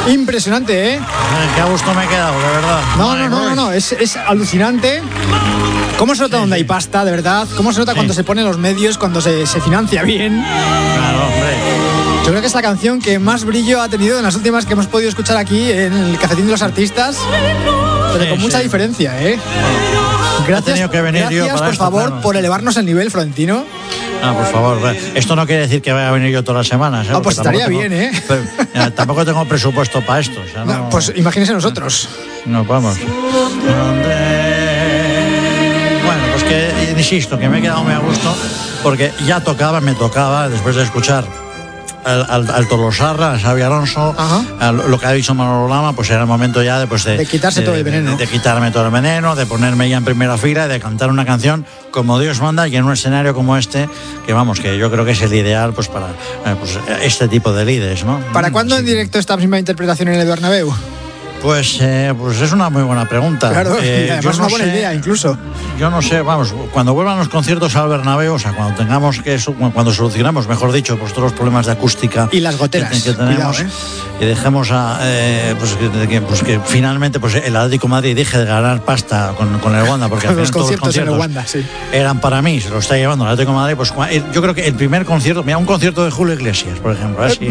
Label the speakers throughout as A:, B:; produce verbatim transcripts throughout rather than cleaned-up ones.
A: Impresionante, ¿eh?
B: Qué a gusto me he quedado, de verdad.
A: No, no, no, no, no. Es, es alucinante. ¿Cómo se nota sí, donde sí. hay pasta, de verdad? ¿Cómo se nota sí. cuando se ponen los medios, cuando se, se financia bien?
B: Claro, hombre.
A: Yo creo que es la canción que más brillo ha tenido en las últimas que hemos podido escuchar aquí en el Cafetín de los Artistas, pero sí, con mucha sí. diferencia, ¿eh? Gracias,
B: que venir
A: gracias
B: yo para
A: por
B: esto,
A: favor,
B: claro.
A: por elevarnos el nivel, Florentino.
B: Ah, por favor. Esto no quiere decir que vaya a venir yo todas las semanas. ¿eh?
A: Ah, pues estaría
B: tengo,
A: bien, ¿eh?
B: Pero, ya, tampoco tengo presupuesto para esto. O sea, no,
A: no, pues imagínense nosotros.
B: No, vamos. Bueno, pues que insisto, que me he quedado muy a gusto, porque ya tocaba, me tocaba, después de escuchar al, al, al Tolosarra, a Xabi Alonso, a lo que ha dicho Manolo Lama, pues era el momento ya de, pues de,
A: de quitarse
B: de,
A: todo el veneno.
B: De, de quitarme todo el veneno, de ponerme ya en primera fila y de cantar una canción como Dios manda y en un escenario como este, que vamos, que yo creo que es el ideal pues para eh, pues, este tipo de lides, ¿no?
A: ¿Para cuándo sí. en directo esta misma interpretación en el Bernabéu?
B: Pues, eh, pues es una muy buena pregunta.
A: Claro,
B: eh,
A: y además
B: yo no
A: una buena
B: sé,
A: idea, incluso.
B: Yo no sé, vamos, cuando vuelvan los conciertos al Bernabéu, o sea, cuando tengamos que, cuando solucionamos, mejor dicho, pues todos los problemas de acústica
A: y las goteras
B: que, que tenemos,
A: cuidado, ¿eh?
B: y dejemos a, eh, pues, que, pues que finalmente, pues el Atlético de Madrid deje de ganar pasta con, con el Wanda, porque al final
A: los
B: todos los conciertos
A: en el Wanda, sí.
B: eran para mí, se lo está llevando el Atlético de Madrid, pues yo creo que el primer concierto, mira, un concierto de Julio Iglesias, por ejemplo, así.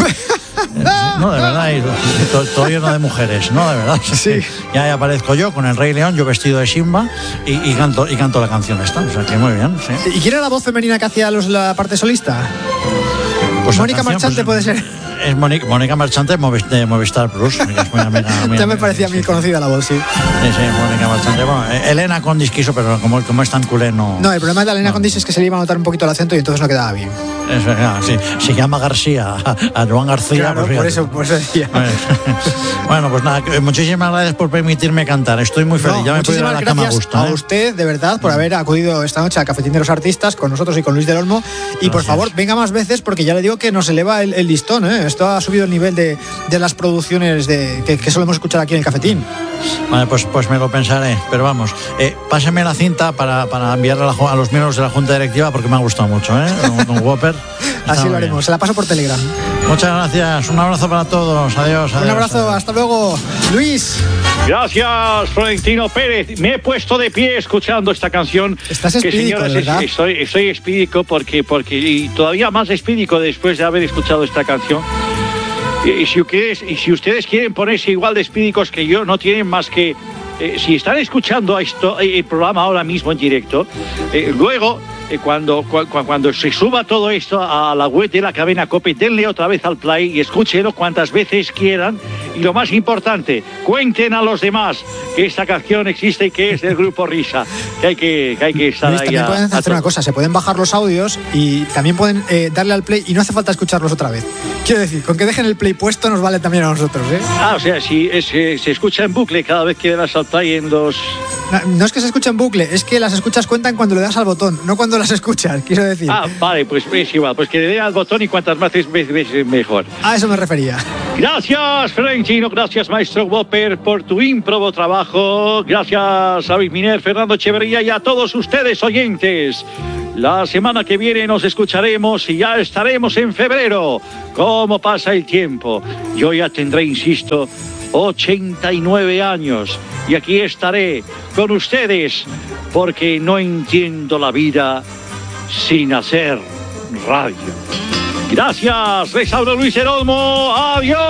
B: No, de verdad, y todo, todo lleno de mujeres, no, de verdad.
A: Sí.
B: Ya, ya aparezco yo con el Rey León, yo vestido de Simba y, y canto y canto la canción esta, o sea que muy bien. Sí.
A: ¿Y quién era la voz femenina que hacía los, la parte solista? Pues Mónica canción, Marchante pues, puede ser.
B: Es Mónica, Mónica Marchante de Movistar Plus. Es muy amiga, muy
A: ya me
B: amiga,
A: parecía
B: sí,
A: muy
B: sí.
A: conocida la voz, sí.
B: Sí, sí, Mónica Marchante. Bueno, Elena Condis quiso, pero como, como es tan culé, no.
A: No, el problema de Elena
B: no.
A: Condis es que se le iba a notar un poquito el acento y entonces no quedaba bien.
B: Es verdad, sí. Se llama García, a, a Joan García.
A: Claro,
B: pues
A: por eso, por eso decía.
B: Bueno, pues nada, muchísimas gracias por permitirme cantar. Estoy muy feliz.
A: No,
B: ya me puedo ir a la cama a gusto.
A: A
B: ¿eh?
A: usted, de verdad, por haber acudido esta noche al Cafetín de los Artistas con nosotros y con Luis del Olmo. Y
B: gracias.
A: por favor, venga más veces porque ya le digo que nos eleva el, el listón. ¿eh? Esto ha subido el nivel de, de las producciones de, que, que solemos escuchar aquí en el Cafetín.
B: Vale, pues, pues me lo pensaré. Pero vamos, eh, páseme la cinta para, para enviarla a, la, a los miembros de la Junta Directiva porque me ha gustado mucho. ¿eh? Un, un Whopper.
A: Así lo haremos. Bien. Se la paso por Telegram.
B: Muchas gracias. Un abrazo para todos. Adiós. adiós
A: un abrazo.
B: Adiós.
A: Hasta luego. Luis.
C: Gracias, Florentino Pérez. Me he puesto de pie escuchando esta canción.
A: Estás espídico,
C: que, señores,
A: ¿verdad?
C: Estoy, estoy espídico porque, porque, y todavía más espídico después de haber escuchado esta canción. Y si, ustedes, y si ustedes quieren ponerse igual de espídicos que yo, no tienen más que... Eh, si están escuchando esto, el programa ahora mismo en directo, eh, luego, eh, cuando, cu cuando se suba todo esto a la web de la cadena COPE, denle otra vez al play y escúchenlo cuantas veces quieran. Y lo más importante, cuenten a los demás que esta canción existe y que es del grupo Risa, que hay que, que, hay que estar
A: Luis,
C: ahí.
A: también
C: a,
A: pueden hacer
C: a
A: una cosa, se pueden bajar los audios y también pueden eh, darle al play y no hace falta escucharlos otra vez. Quiero decir, con que dejen el play puesto nos vale también a nosotros, ¿eh?
C: Ah, o sea, si es, eh, se escucha en bucle cada vez que le das al play en los...
A: No, no es que se escuche en bucle, es que las escuchas cuentan cuando le das al botón, no cuando las escuchas, quiero decir.
C: Ah, vale, pues es igual, pues que le dé al botón y cuantas más veces mejor.
A: A eso me refería.
C: Gracias, Florentino, gracias, maestro Whopper, por tu ímprobo trabajo. Gracias a Luis Miner, Fernando Echeverría y a todos ustedes, oyentes. La semana que viene nos escucharemos y ya estaremos en febrero. ¿Cómo pasa el tiempo? Yo ya tendré, insisto, ochenta y nueve años y aquí estaré con ustedes porque no entiendo la vida sin hacer radio. Gracias, les hablo Luis del Olmo. Adiós.